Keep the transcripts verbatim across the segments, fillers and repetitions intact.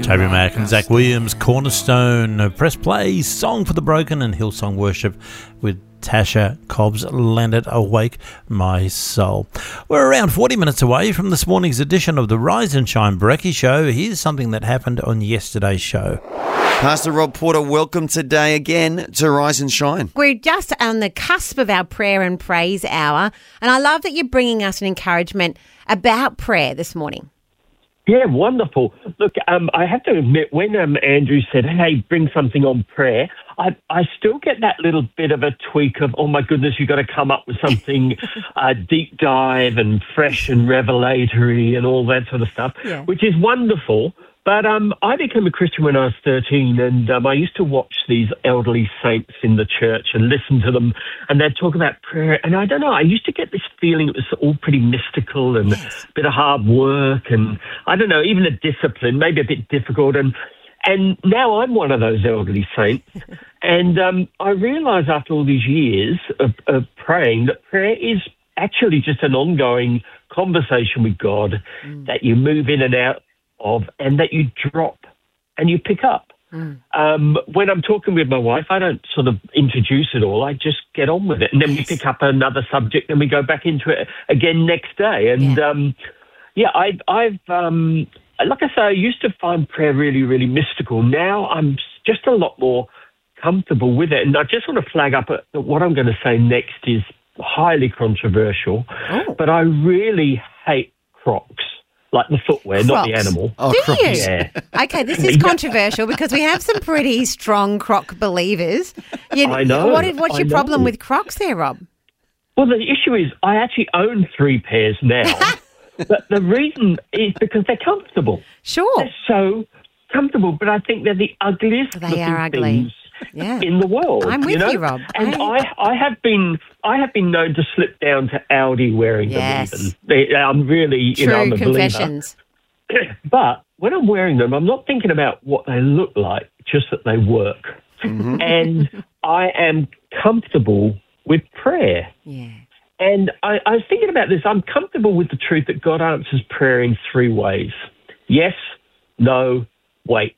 Toby Mac and Zach Williams, Cornerstone, Press Play, Song for the Broken and Hillsong Worship with Tasha Cobbs, Landed Awake My Soul. We're around forty minutes away from this morning's edition of the Rise and Shine Brekkie Show. Here's something that happened on yesterday's show. Pastor Rob Porter, welcome today again to Rise and Shine. We're just on the cusp of our prayer and praise hour, and I love that you're bringing us an encouragement about prayer this morning. Yeah, wonderful. Look, um, I have to admit, when um, Andrew said, hey, bring something on prayer, I, I still get that little bit of a tweak of, oh, my goodness, you've got to come up with something uh, deep dive and fresh and revelatory and all that sort of stuff, yeah. which is wonderful. But um, I became a Christian when I was thirteen, and um, I used to watch these elderly saints in the church and listen to them, and they'd talk about prayer. And I don't know, I used to get this feeling it was all pretty mystical and yes. a bit of hard work and, I don't know, even a discipline, maybe a bit difficult. And and now I'm one of those elderly saints, and um, I realise after all these years of, of praying that prayer is actually just an ongoing conversation with God mm. that you move in and out of, and that you drop and you pick up. Mm. Um, when I'm talking with my wife, I don't sort of introduce it all. I just get on with it. And then yes. we pick up another subject and we go back into it again next day. And, yeah, um, yeah I, I've, um, like I say, I used to find prayer really, really mystical. Now I'm just a lot more comfortable with it. And I just want to flag up that what I'm going to say next is highly controversial, oh. but I really hate Crocs. Like the footwear, Crocs. Not the animal. Oh, Do Crocs. you? Yeah. Okay, this is controversial because we have some pretty strong Croc believers. You, I know. What, what's I your know. problem with Crocs there, Rob? Well, the issue is I actually own three pairs now. But the reason is because they're comfortable. Sure. They're so comfortable, but I think they're the ugliest they looking are ugly. things yeah. in the world. I'm with you, know? you, Rob. And I... I, I have been, I have been known to slip down to Aldi wearing yes. them. Even. They, I'm really, True you know, I'm a confessions. believer. But when I'm wearing them, I'm not thinking about what they look like, just that they work. Mm-hmm. And I am comfortable with prayer. Yeah. And I, I was thinking about this. I'm comfortable with the truth that God answers prayer in three ways. Yes, no, wait.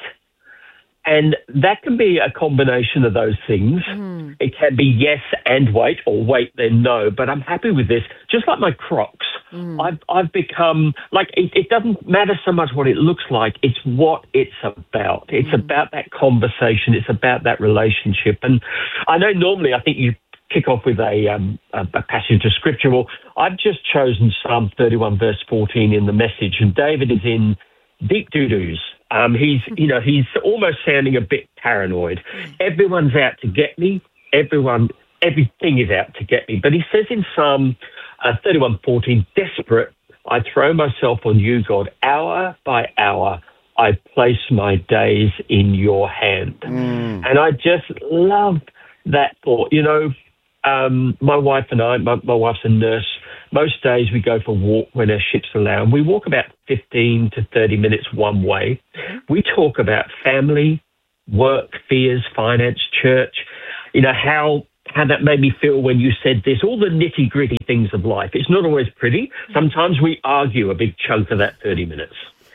And that can be a combination of those things. Mm. It can be yes and wait, or wait then no. But I'm happy with this. Just like my Crocs, mm. I've I've become, like, it, it doesn't matter so much what it looks like. It's what it's about. It's mm. about that conversation. It's about that relationship. And I know normally I think you kick off with a, um, a, a passage of scripture. Well, I've just chosen Psalm thirty-one, verse fourteen in the Message. And David is in deep doo-doos. Um, he's, you know, he's almost sounding a bit paranoid. Everyone's out to get me. Everyone, everything is out to get me. But he says in Psalm uh, thirty-one fourteen, desperate, I throw myself on you, God. Hour by hour, I place my days in your hand. Mm. And I just love that thought. You know, um, my wife and I, my, my wife's a nurse. Most days we go for a walk when our ships allow. And we walk about fifteen to thirty minutes one way. We talk about family, work, fears, finance, church, you know, how how that made me feel when you said this, all the nitty-gritty things of life. It's not always pretty. Sometimes we argue a big chunk of that thirty minutes.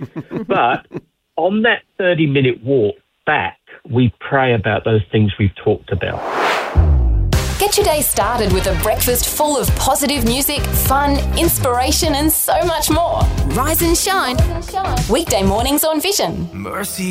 But on that thirty-minute walk back, we pray about those things we've talked about. Get your day started with a breakfast full of positive music, fun, inspiration, and so much more. Rise and shine. Rise and shine. Weekday mornings on Vision. Mercy.